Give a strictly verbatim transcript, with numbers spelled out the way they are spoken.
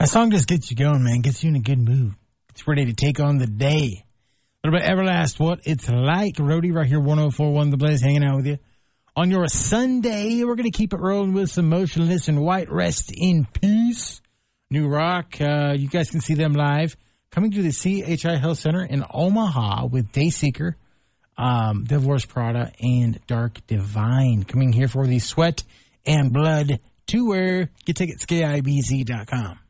That song just gets you going, man. Gets you in a good mood. It's ready to take on the day. A little bit Everlast, What It's Like. Rody right here, one oh four point one The Blaze, hanging out with you. On your Sunday, we're going to keep it rolling with some Motionless in White. Rest in peace. New Rock. Uh, you guys can see them live. Coming to the C H I Health Center in Omaha with Dayseeker, um, Divorce Prada, and Dark Divine. Coming here for the Sweat and Blood Tour. Get tickets, K I B Z dot com.